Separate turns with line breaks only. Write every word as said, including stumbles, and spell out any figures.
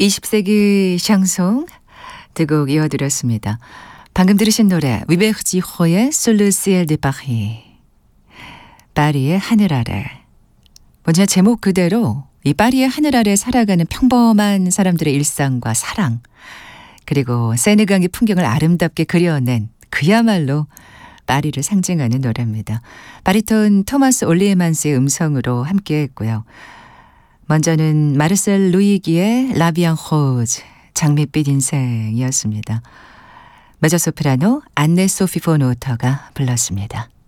이십 세기 샹송 두 곡 이어드렸습니다. 방금 들으신 노래 위베르지호의 Sur le ciel de Paris, 파리의 하늘 아래. 먼저 제목 그대로 이 파리의 하늘 아래 살아가는 평범한 사람들의 일상과 사랑, 그리고 세네강의 풍경을 아름답게 그려낸 그야말로 파리를 상징하는 노래입니다. 바리톤 토마스 올리에만스의 음성으로 함께했고요. 먼저는 마르셀 루이기의 라비앙 호즈, 장밋빛 인생이었습니다. 메조소프라노 안네 소피 폰 오터가 불렀습니다.